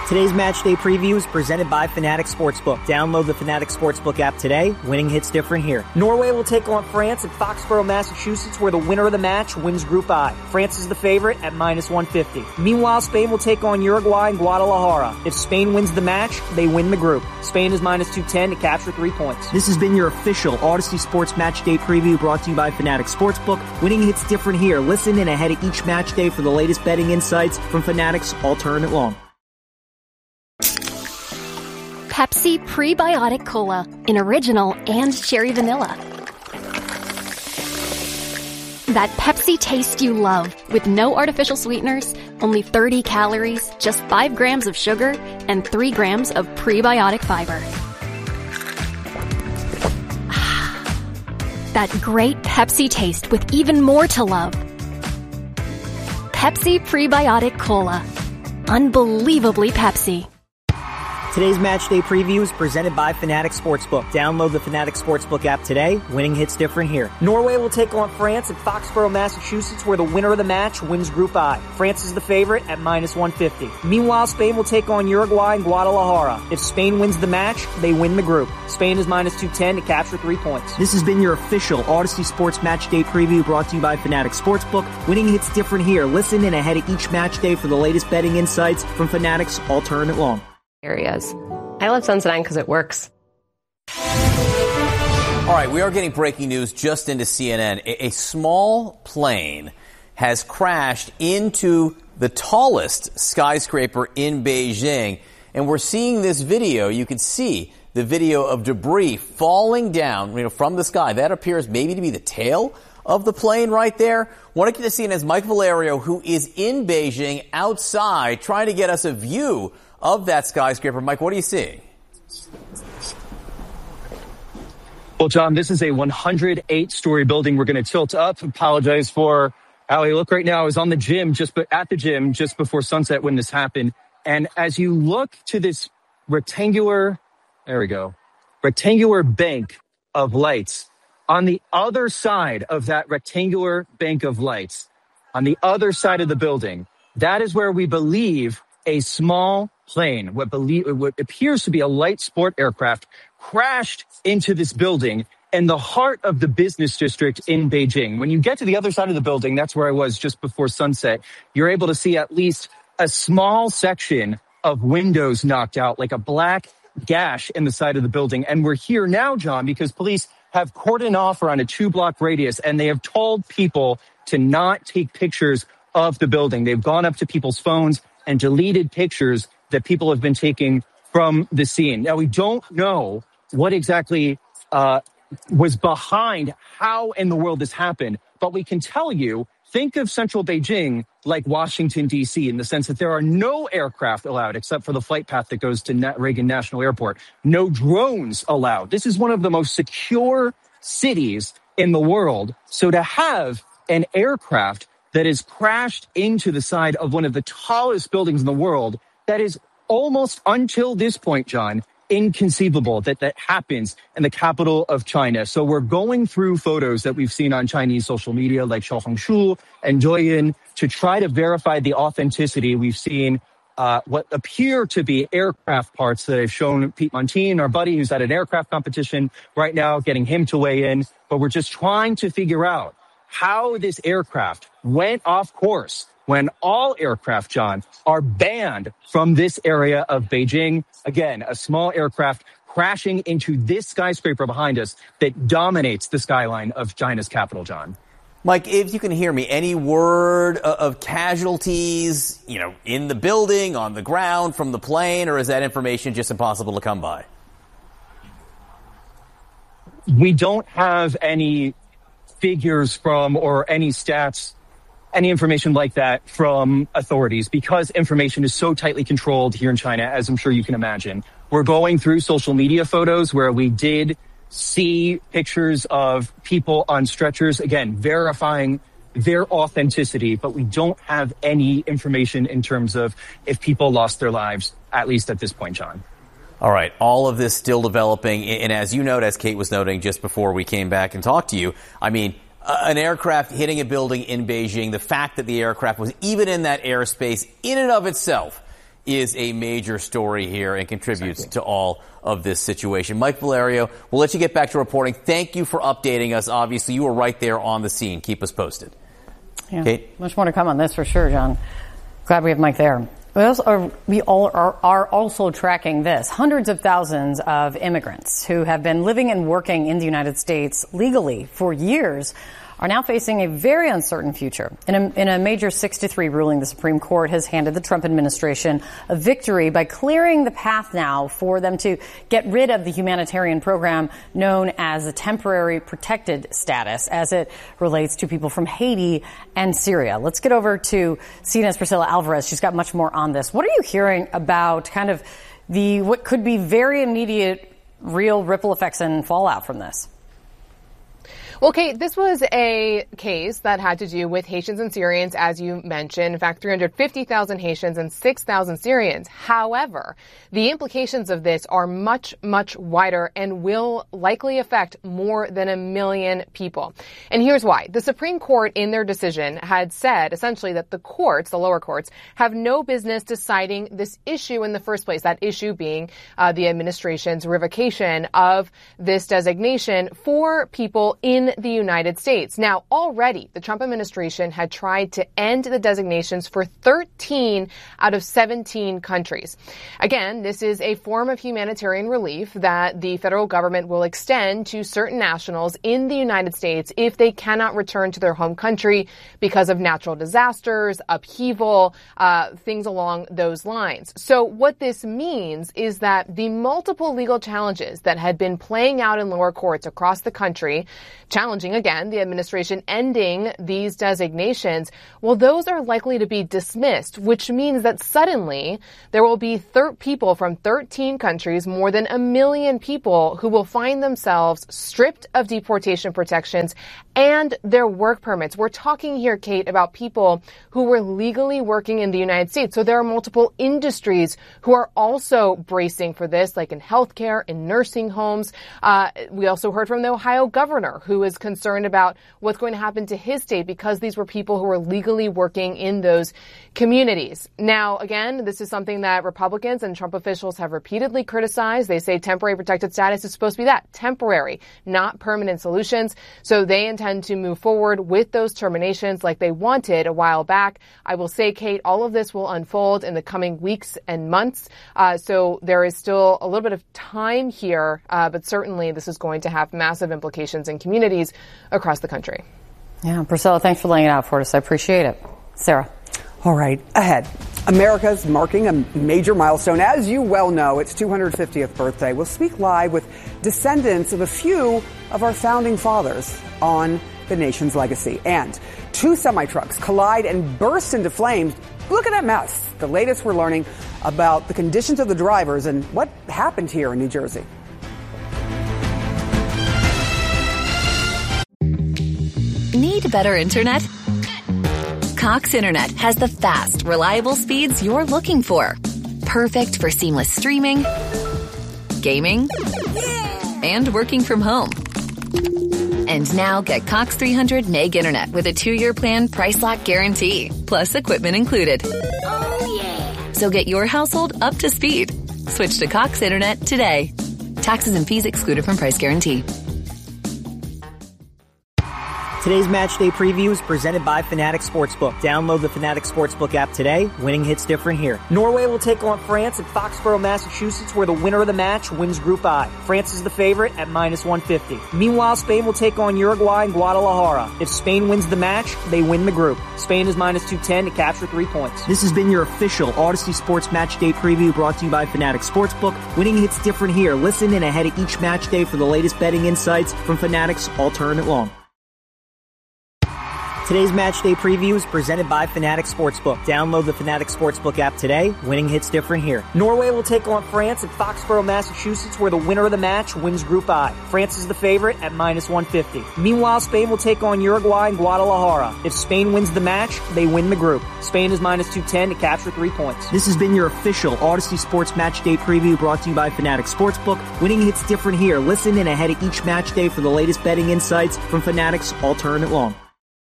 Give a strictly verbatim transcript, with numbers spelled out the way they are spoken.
Today's match day preview is presented by Fanatics Sportsbook. Download the Fanatics Sportsbook app today. Winning hits different here. Norway will take on France at Foxborough, Massachusetts, where the winner of the match wins Group I. France is the favorite at minus one fifty. Meanwhile, Spain will take on Uruguay in Guadalajara. If Spain wins the match, they win the group. Spain is minus two ten to capture three points. This has been your official Odyssey Sports Match Day preview brought to you by Fanatics Sportsbook. Winning hits different here. Listen in ahead of each match day for the latest betting insights from Fanatics all tournament long. Pepsi Prebiotic Cola in original and cherry vanilla. That Pepsi taste you love with no artificial sweeteners, only thirty calories, just five grams of sugar, and three grams of prebiotic fiber. That great Pepsi taste with even more to love. Pepsi Prebiotic Cola. Unbelievably Pepsi. Today's match day preview is presented by Fanatics Sportsbook. Download the Fanatics Sportsbook app today. Winning hits different here. Norway will take on France at Foxborough, Massachusetts, where the winner of the match wins Group I. France is the favorite at minus one fifty. Meanwhile, Spain will take on Uruguay in Guadalajara. If Spain wins the match, they win the group. Spain is minus two ten to capture three points. This has been your official Odyssey Sports Match Day preview brought to you by Fanatics Sportsbook. Winning hits different here. Listen in ahead of each match day for the latest betting insights from Fanatics all tournament long. Areas. I love Sensodyne because it works. All right, we are getting breaking news just into C N N. A, a small plane has crashed into the tallest skyscraper in Beijing, and we're seeing this video. You can see the video of debris falling down, you know, from the sky. That appears maybe to be the tail of the plane right there. Want to get to C N N's Mike Valerio, who is in Beijing outside trying to get us a view of that skyscraper. Mike, what are you seeing? Well, John, this is a one hundred eight story building. We're going to tilt up. Apologize for Allie. Look, right now I was on the gym, just at the gym just before sunset when this happened. And as you look to this rectangular, there we go, rectangular bank of lights, on the other side of that rectangular bank of lights, on the other side of the building, that is where we believe a small plane, what, believe, what appears to be a light sport aircraft, crashed into this building in the heart of the business district in Beijing. When you get to the other side of the building, that's where I was just before sunset, you're able to see at least a small section of windows knocked out, like a black gash in the side of the building. And we're here now, John, because police have cordoned off around a two-block radius, and they have told people to not take pictures of the building. They've gone up to people's phones and deleted pictures that people have been taking from the scene. Now, we don't know what exactly uh, was behind how in the world this happened, but we can tell you, think of central Beijing like Washington, D C, in the sense that there are no aircraft allowed except for the flight path that goes to Na- Reagan National Airport. No drones allowed. This is one of the most secure cities in the world. So to have an aircraft that is crashed into the side of one of the tallest buildings in the world, that is almost until this point, John, inconceivable that that happens in the capital of China. So we're going through photos that we've seen on Chinese social media like Xiaohongshu and Douyin to try to verify the authenticity. We've seen uh, what appear to be aircraft parts that have shown Pete Montine, our buddy who's at an aircraft competition right now, getting him to weigh in. But we're just trying to figure out how this aircraft went off course when all aircraft, John, are banned from this area of Beijing. Again, a small aircraft crashing into this skyscraper behind us that dominates the skyline of China's capital, John. Mike, if you can hear me, any word of casualties, you know, in the building, on the ground, from the plane, or is that information just impossible to come by? We don't have any figures from or any stats, any information like that from authorities because information is so tightly controlled here in China, as I'm sure you can imagine. We're going through social media photos where we did see pictures of people on stretchers, again, verifying their authenticity, but we don't have any information in terms of if people lost their lives, at least at this point, John. All right. All of this still developing. And as you note, as Kate was noting just before we came back and talked to you, I mean, uh, an aircraft hitting a building in Beijing, the fact that the aircraft was even in that airspace in and of itself is a major story here and contributes exactly. to all of this situation. Mike Valerio, we'll let you get back to reporting. Thank you for updating us. Obviously, you were right there on the scene. Keep us posted. Yeah, Kate? Much more to come on this for sure, John. Glad we have Mike there. We, also are, we all are, are also tracking this. Hundreds of thousands of immigrants who have been living and working in the United States legally for years are now facing a very uncertain future. In a, in a major six to three ruling, the Supreme Court has handed the Trump administration a victory by clearing the path now for them to get rid of the humanitarian program known as the temporary protected status as it relates to people from Haiti and Syria. Let's get over to C N N's Priscilla Alvarez. She's got much more on this. What are you hearing about kind of the what could be very immediate, real ripple effects and fallout from this? Well, Kate, this was a case that had to do with Haitians and Syrians, as you mentioned. In fact, three hundred fifty thousand Haitians and six thousand Syrians. However, the implications of this are much, much wider and will likely affect more than a million people. And here's why. The Supreme Court, in their decision, had said essentially that the courts, the lower courts, have no business deciding this issue in the first place, that issue being uh, the administration's revocation of this designation for people in the United States. Now, already, the Trump administration had tried to end the designations for thirteen out of seventeen countries. Again, this is a form of humanitarian relief that the federal government will extend to certain nationals in the United States if they cannot return to their home country because of natural disasters, upheaval, uh, things along those lines. So what this means is that the multiple legal challenges that had been playing out in lower courts across the country, challenging again the administration ending these designations, well, those are likely to be dismissed, which means that suddenly there will be thir- people from thirteen countries, more than a million people, who will find themselves stripped of deportation protections and their work permits. We're talking here, Kate, about people who were legally working in the United States. So there are multiple industries who are also bracing for this, like in healthcare, in nursing homes. Uh, we also heard from the Ohio governor, who is concerned about what's going to happen to his state because these were people who were legally working in those communities. Now, again, this is something that Republicans and Trump officials have repeatedly criticized. They say temporary protected status is supposed to be that, temporary, not permanent solutions. So they intend to move forward with those terminations like they wanted a while back. I will say, Kate, all of this will unfold in the coming weeks and months. Uh, so there is still a little bit of time here, uh, but certainly this is going to have massive implications in communities across the country. Yeah, Priscilla, thanks for laying it out for us. I appreciate it. Sarah. All right, ahead. America's marking a major milestone. As you well know, its two hundred fiftieth birthday. We'll speak live with descendants of a few of our founding fathers on the nation's legacy. And two semi-trucks collide and burst into flames. Look at that mess. The latest we're learning about the conditions of the drivers and what happened here in New Jersey. Need better internet? Cox Internet has the fast, reliable speeds you're looking for. Perfect for seamless streaming, gaming, and working from home. And now get Cox three hundred meg internet with a two-year plan price lock guarantee, plus equipment included. Oh, yeah. So get your household up to speed. Switch to Cox Internet today. Taxes and fees excluded from price guarantee. Today's match day preview is presented by Fanatic Sportsbook. Download the Fanatic Sportsbook app today. Winning hits different here. Norway will take on France at Foxborough, Massachusetts, where the winner of the match wins Group I. France is the favorite at minus one fifty. Meanwhile, Spain will take on Uruguay in Guadalajara. If Spain wins the match, they win the group. Spain is minus two ten to capture three points. This has been your official Odyssey Sports Match Day preview brought to you by Fanatic Sportsbook. Winning hits different here. Listen in ahead of each match day for the latest betting insights from Fanatic's All Tournament Long. Today's match day preview is presented by Fanatic Sportsbook. Download the Fanatic Sportsbook app today. Winning hits different here. Norway will take on France at Foxborough, Massachusetts, where the winner of the match wins Group I. France is the favorite at minus one fifty. Meanwhile, Spain will take on Uruguay in Guadalajara. If Spain wins the match, they win the group. Spain is minus two ten to capture three points. This has been your official Odyssey Sports Match Day preview brought to you by Fanatic Sportsbook. Winning hits different here. Listen in ahead of each match day for the latest betting insights from Fanatic's All Tournament Long.